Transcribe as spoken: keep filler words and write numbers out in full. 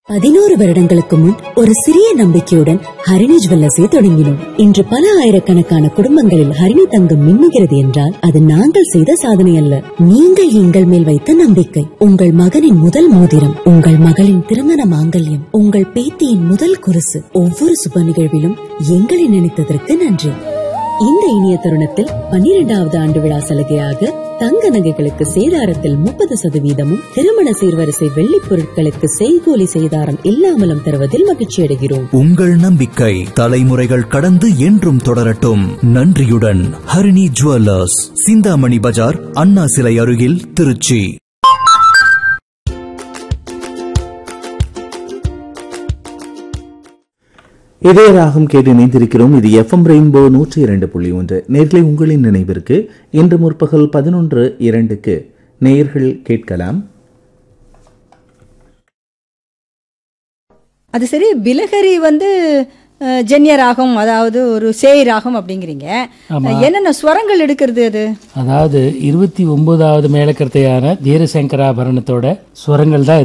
பதினோரு வருடங்களுக்கு முன் ஒரு சிறிய நம்பிக்கையுடன் ஹரிணி ஜுவல்லர்ஸை தொடங்கினோம். இன்று பல ஆயிரக்கணக்கான குடும்பங்களில் ஹரிணி தங்கம் மின்னுகிறது என்றால் அது நாங்கள் செய்த சாதனை அல்ல, நீங்கள் எங்கள் மேல் வைத்த நம்பிக்கை. உங்கள் மகனின் முதல் மோதிரம், உங்கள் மகளின் திருமண மாங்கல்யம், உங்கள் பேத்தியின் முதல் குருசு, ஒவ்வொரு சுப நிகழ்விலும் எங்களை நினைத்ததற்கு நன்றி. இந்த இனிய தருணத்தில் பன்னிரெண்டாவது ஆண்டு விழா சலுகையாக தங்க நகைகளுக்கு சேதாரத்தில் முப்பது சதவீதமும், திருமண சீர்வரிசை வெள்ளி பொருட்களுக்கு செய்கூலி சேதாரம் இல்லாமலும் தருவதில் மகிழ்ச்சி அடைகிறோம். உங்கள் நம்பிக்கை தலைமுறைகள் கடந்து என்றும் தொடரட்டும். நன்றியுடன் ஹரிணி ஜுவல்லர்ஸ், சிந்தாமணி பஜார், அண்ணா சிலை அருகில், திருச்சி. இதே ராகம் கேட்டு இணைந்திருக்கிறோம். இது எஃப்எம் ரெயின்போ நூற்றி இரண்டு புள்ளி ஒன்று. நேர்களை உங்களின் நினைவிற்கு இன்று முற்பகல் பதினொன்று இரண்டுக்கு நேயர்கள் கேட்கலாம். அது சரி, பிலஹரி வந்து ஜென்ய ராகம், அதாவது ஒரு சேய் ராகம் அப்படிங்கிறீங்க. என்னென்ன ஸ்வரங்கள் எடுக்கிறது அது? அதாவது இருபத்தி ஒன்பதாவது மேலக்கர்த்தையான தீரசங்கராபரணத்தோட ஸ்வரங்கள் தான்